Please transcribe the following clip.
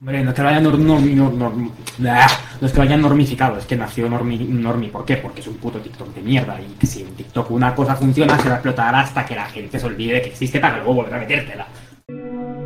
Hombre, no es que lo hayan no es que lo hayan normificado, es que nació normi. ¿Por qué? Porque es un puto TikTok de mierda. Y que si en TikTok una cosa funciona, se va a explotar hasta que la gente se olvide que existe para luego volver a metértela.